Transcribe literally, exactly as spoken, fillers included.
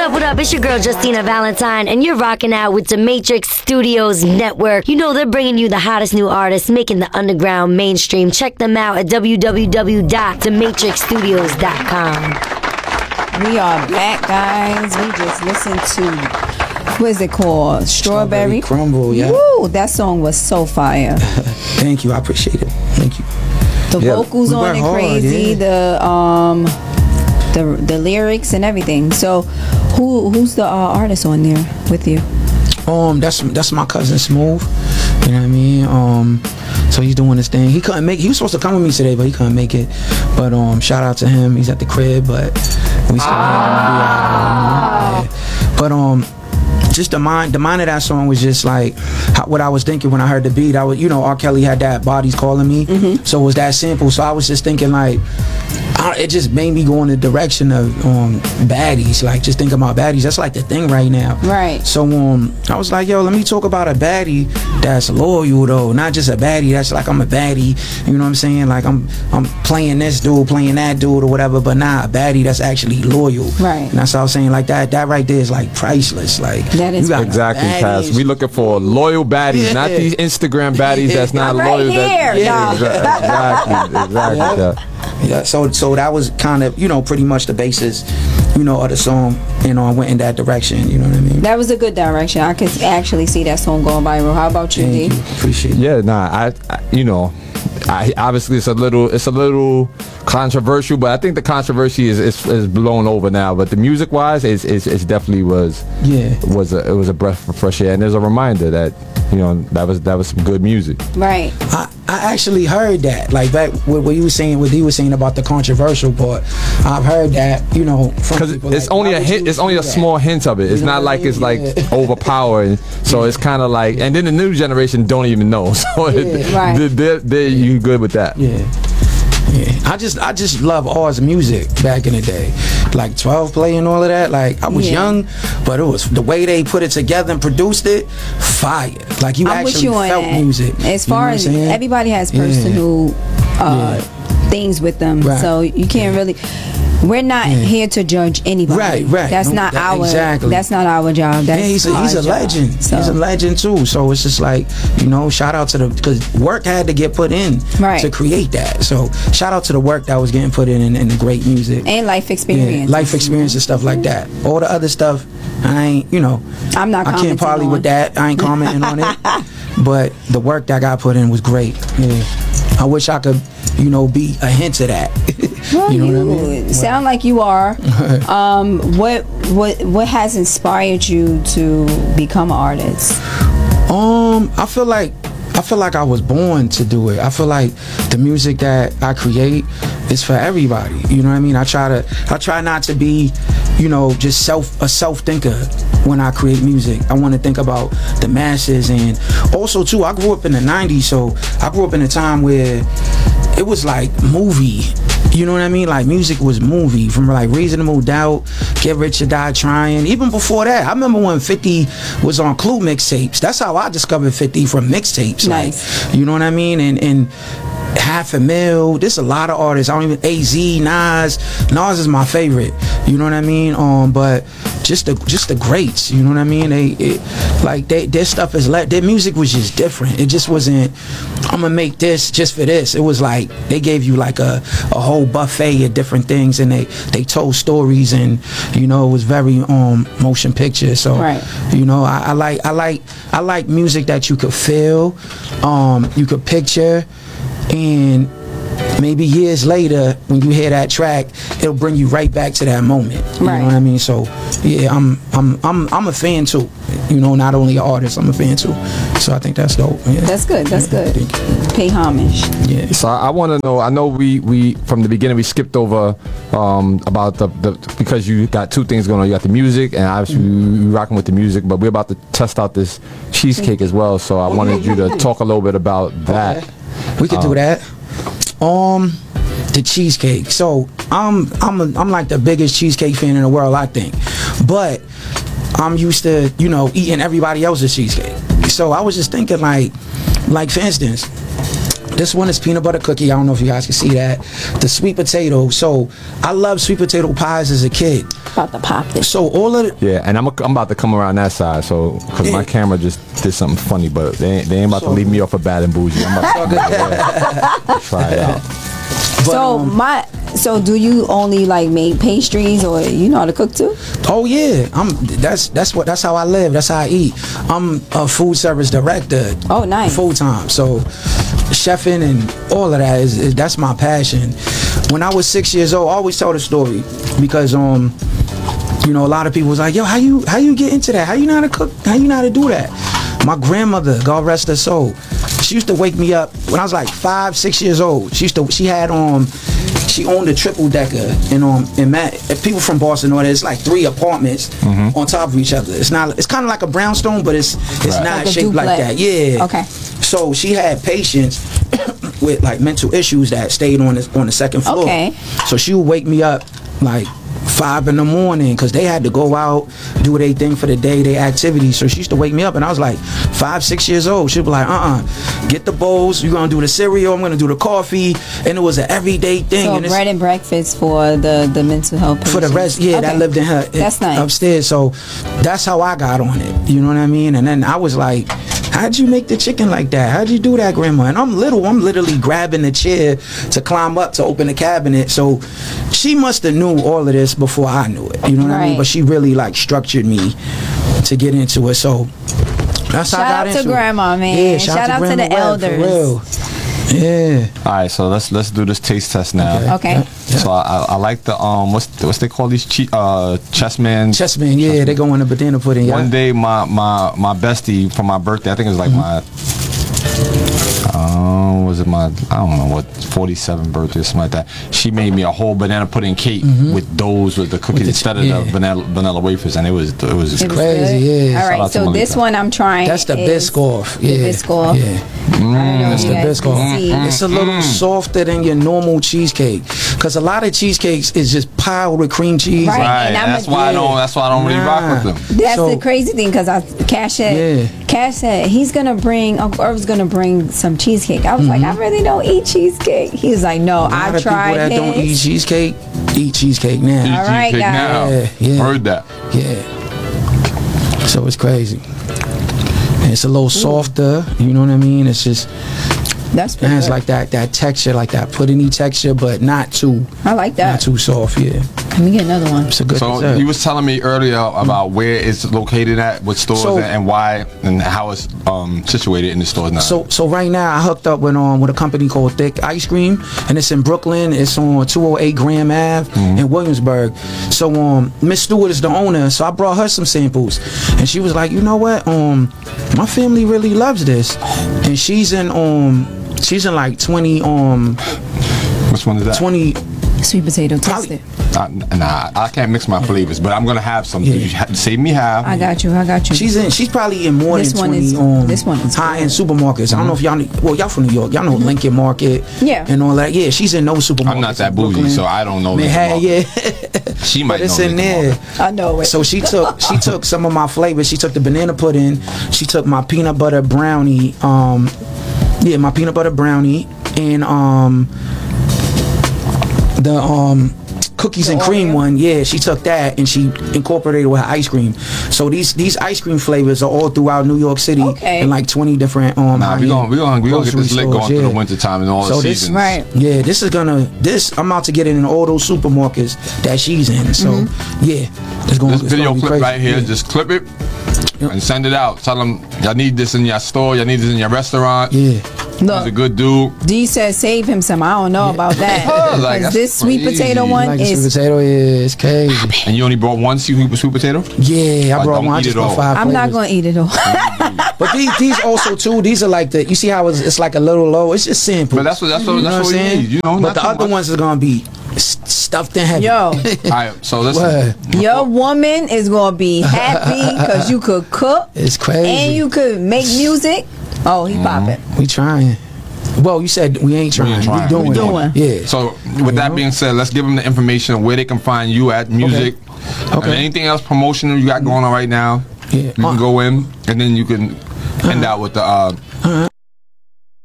up, what up? It's your girl Justina Valentine, and you're rocking out with the Matrix Studios Network. You know they're bringing you the hottest new artists, making the underground mainstream. Check them out at w w w dot the matrix studios dot com. We are back, guys. We just listened to, what is it called? Strawberry, Strawberry Crumble, yeah. Woo, that song was so fire. Thank you, I appreciate it. Thank you. The Yeah, vocals we on work it hard, crazy. yeah. The um, the the lyrics and everything. So, who who's the uh, artist on there with you? Um, that's that's my cousin Smooth. You know what I mean? Um, so he's doing his thing. He couldn't make. He was supposed to come with me today, but he couldn't make it. But um, shout out to him. He's at the crib, but we still ah. have him. Yeah. But um. Just the mind, the mind of that song was just like how, what I was thinking when I heard the beat. I was, you know, R. Kelly had that "Bodies Calling Me," mm-hmm. so it was that simple. So I was just thinking like, I, it just made me go in the direction of um, baddies. Like just think about baddies. That's like the thing right now. Right. So um, I was like, yo, let me talk about a baddie that's loyal though, not just a baddie that's like I'm a baddie. You know what I'm saying? Like I'm I'm playing this dude, playing that dude or whatever, but not a baddie that's actually loyal. Right. And that's what I was saying. Like that, that right there is like priceless. Like. That is exactly, Taz. We looking for loyal baddies, yeah. not these Instagram baddies that's not I'm right loyal. Here, that, yeah, exactly, exactly. Yeah. Yeah. yeah. So, so that was kind of, you know, pretty much the basis, you know, of the song. You know, I went in that direction. You know what I mean? That was a good direction. I could actually see that song going viral. How about you, Thank D? you. Appreciate it. Yeah, nah, I, I you know. I, obviously, it's a little, it's a little controversial, but I think the controversy is is, is blown over now. But the music wise, it's, it's, it's definitely was yeah was a, it was a breath of fresh air, and there's a reminder that you know that was that was some good music. Right. I, I actually heard that, like back what, what you was saying, what he was saying about the controversial part. I've heard that, you know, because it's like, only a hint, it's only a that? small hint of it. It's you know not like I mean? It's like yeah. overpowering. So yeah. it's kind of like, and then the new generation don't even know. So yeah. it, right. they're, they're, they're you good with that. Yeah. Yeah, I just I just love Oz music back in the day, like twelve play and all of that. Like I was yeah. young, but it was the way they put it together and produced it, fire. Like you I'm actually you felt that. music. As far as everybody has personal yeah. uh, yeah. things with them, right. so you can't yeah. really. We're not yeah. here to judge anybody. Right, right. That's no, not that, our. Exactly. That's not our job. That's yeah, he's a, he's a job. legend. So. He's a legend too. So it's just like, you know, shout out to the, because work had to get put in right. to create that. So shout out to the work that was getting put in and, and the great music and life experience, yeah, life experience and stuff like that. All the other stuff, I ain't, you know, I'm not. I can't probably with that. I ain't commenting on it. But the work that got put in was great. Yeah. I wish I could, you know, be a hint of that. Well, you know you what I mean? sound like you are. um, what what what has inspired you to become an artist? Um, I feel like I feel like I was born to do it. I feel like the music that I create is for everybody. You know what I mean? I try to I try not to be, you know, just self a self thinker when I create music. I want to think about the masses, and also too, I grew up in the nineties, so I grew up in a time where it was like movie. You know what I mean? Like music was movie, from like Reasonable Doubt, Get Rich or Die Trying. Even before that, I remember when fifty was on Clue mixtapes. That's how I discovered fifty, from mixtapes. Nice. Like, you know what I mean? And and Half a Mil. There's a lot of artists. I don't even A Z, Nas. Nas is my favorite. You know what I mean? Um, but just the just the greats. You know what I mean? They it, like they their stuff is let their music was just different. It just wasn't, I'm gonna make this just for this. It was like they gave you like a a whole buffet of different things, and they they told stories, and you know it was very um motion picture. So right. you know I, I like I like I like music that you could feel, um you could picture. And maybe years later, when you hear that track, it'll bring you right back to that moment. You right. know what I mean? So yeah, I'm I'm I'm I'm a fan too. You know, not only an artist, I'm a fan too. So I think that's dope. Yeah. That's good. That's yeah, good. Pay homage. Yeah. So I, I want to know. I know we, we from the beginning we skipped over um, about the, the because you got two things going on. You got the music, and obviously mm-hmm. we rocking with the music. But we're about to test out this cheesecake as well. So I wanted you to talk a little bit about that. Okay. We could um, do that. Um, the cheesecake. So I'm I'm a, I'm like the biggest cheesecake fan in the world, I think. But I'm used to, you know, eating everybody else's cheesecake. So I was just thinking, like, like for instance, this one is peanut butter cookie. I don't know if you guys can see that. The sweet potato. So I love sweet potato pies as a kid. About to pop this. So all of the, Yeah, and I'm, I'm about to come around that side, so because Yeah. my camera just did something funny, but they ain't, they ain't about So- to leave me off of bad and bougie. I'm about to try it out. but, so um, my so do you only like make pastries, or you know how to cook too? oh yeah, I'm. That's that's what that's how I live. That's how I eat. I'm a food service director. Oh, nice. Full time. So chefing and all of that is, is that's my passion. When I was six years old, I always tell the story because um. You know, a lot of people was like, yo, how you how you get into that? How you know how to cook? How you know how to do that? My grandmother, God rest her soul, she used to wake me up when I was like five, six years old. She used to she had um she owned a triple decker in um in Matt. People from Boston know that it's like three apartments Mm-hmm. on top of each other. It's not it's kind of like a brownstone, but it's it's Right. not Like a shaped like duplex. that. Yeah. Okay. So she had patients with like mental issues that stayed on the, on the second floor. Okay. So she would wake me up like five in the morning because they had to go out, do their thing for the day, their activities. So she used to wake me up, and I was like five, six years old. She'd be like, uh-uh, get the bowls. You're gonna do the cereal. I'm gonna do the coffee, and it was an everyday thing. So and it's- bread and breakfast for the the mental health for the patients. rest, yeah, Okay. that lived in her That's nice. upstairs. So that's how I got on it. You know what I mean? And then I was like, how'd you make the chicken like that? How'd you do that, Grandma? And I'm little. I'm literally grabbing the chair to climb up to open the cabinet. So she must have knew all of this before I knew it. You know what I mean? Right. But she really like structured me to get into it. So that's how I Shout got out to into it. Grandma, man. Yeah, Shout out to Grandma the Webb, for elders. real. Yeah. All right, so let's let's do this taste test now. Okay. So I, I, I like the um what's what's they call these che- uh chessman. Chessman, yeah, they go in the banana pudding. Yeah. One day, my my my bestie for my birthday, I think it was like my, um, was it my I don't know what forty-seventh birthday or something like that. She made me a whole banana pudding cake with those with the cookies the- instead of yeah. the vanilla vanilla wafers, and it was it was It was crazy, good? yeah. All Shout right, out to so this Malika. one I'm trying. That's the is Biscoff. The Yeah. Biscoff. Yeah. I don't know That's if the you guys can Biscoff. see. It's a little softer than your normal cheesecake, because a lot of cheesecakes is just piled with cream cheese. Right. right. And I'm That's a- why I don't. That's why I don't really rock Nah. with them. That's So- the crazy thing, because I Cash said Yeah. Cash said he's gonna bring Uncle Irv's gonna bring some cheesecake. I was like, I really don't eat cheesecake. He was like, No, A lot I of people tried that his. don't eat cheesecake eat cheesecake now. All right, Cheesecake guys. now. Yeah, yeah. Heard that. Yeah. So it's crazy. And it's a little softer. You know what I mean? It's just That's it pretty has good. like that that texture, like that puddingy texture, but not too I like not that. too soft. Yeah, Let me get another one. it's a good So dessert. you was telling me earlier about where it's located at, what stores, So- and, and why, and how it's um, situated in the stores now. So so right now I hooked up with um with a company called Thick Ice Cream, and it's in Brooklyn. It's on two oh eight Graham Ave in Williamsburg. So um Miss Stewart is the owner, so I brought her some samples, and she was like, you know what, um my family really loves this, and she's in um she's in like twenty um which one is that? twenty. Sweet potato, taste Probably- it. Uh, nah, I can't mix my flavors, but I'm gonna have some. Yeah. You ha- save me half. I got you. I got you. She's in. She's probably in more This than one twenty is- um, this one is high end good. supermarkets. I don't know if y'all. Know, well, y'all from New York. Y'all know Lincoln Market. Yeah. And all that. Yeah, she's in those supermarkets. I'm not that in bougie, Brooklyn. so I don't know Man, Lincoln yeah. She might But it's know in Lincoln there. Market. I know it. So she took she took some of my flavors. She took the banana pudding. She took my peanut butter brownie. Um, yeah, my peanut butter brownie and um the um cookies and cream Oreo? one. Yeah, she took that and she incorporated with her ice cream. So these these ice cream flavors are all throughout New York City Okay. in like twenty different um. Nah, we high-end gonna we gonna we gonna get grocery this lit stores, going through yeah. the winter time and all So the this- seasons. Right. Yeah, this is gonna this. I'm about to get it in all those supermarkets that she's in. So Mm-hmm. yeah, it's going. This it's video gonna be clip crazy. right here, Yeah. just clip it Yep. and send it out. Tell them y'all need this in your store. Y'all need this in your restaurant. Yeah. He's a Look, good dude. D said save him some. I don't know about that. Like, Because that's this sweet crazy. potato one Like sweet is. potato is crazy. And you only brought one sweet sweet potato. Yeah, I Oh, brought don't one. I eat just it brought all. five. I'm not flavors. gonna eat it all. But these, these also too. These are like the. You see how it's, it's like a little low. It's just simple. But that's what that's what You know that's what what I'm we saying? need. You know, But not the too other much. ones is gonna be s- stuffed in heavy. Yo, All right, so listen. What? your woman is gonna be happy because you could cook It's crazy. and you could make music. Oh, he popping. We trying. Well, you said we ain't trying. We, trying. doing. We doing. Yeah. So with that being said, let's give them the information of where they can find you at music. Okay. And anything else promotional you got going on right now. Yeah. You can Uh, go in and then you can end out with the uh,